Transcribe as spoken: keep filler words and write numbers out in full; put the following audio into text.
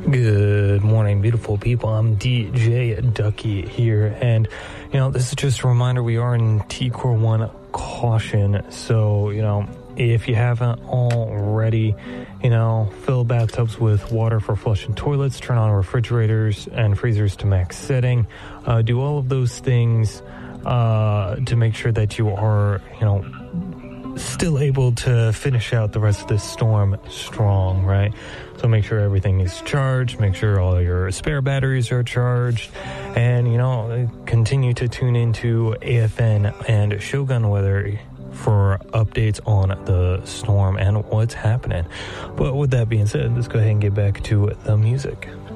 Good morning, beautiful people. I'm D J Ducky here, and, you know, this is just a reminder we are in T Core one caution, so, you know, if you haven't already, you know, fill bathtubs with water for flushing toilets, turn on refrigerators and freezers to max setting, uh, do all of those things uh, to make sure that you are, you know, still able to finish out the rest of this storm strong, right? So make sure everything is charged, make sure all your spare batteries are charged, and, you know, continue to tune into A F N and Shogun Weather for updates on the storm and what's happening. But with that being said, let's go ahead and get back to the music.